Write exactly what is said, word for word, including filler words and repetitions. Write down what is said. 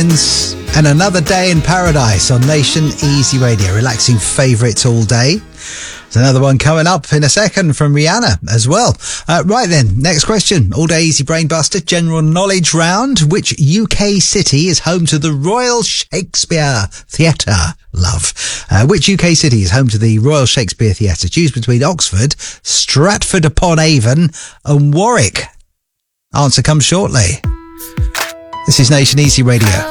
And Another Day in Paradise on Nation Easy Radio. Relaxing favourites all day. There's another one coming up in a second from Rihanna as well. Uh, right then, next question. All day easy brainbuster, general knowledge round. Which U K city is home to the Royal Shakespeare Theatre? Love. Uh, which U K city is home to the Royal Shakespeare Theatre? Choose between Oxford, Stratford-upon-Avon and Warwick. Answer comes shortly. This is Nation Easy Radio.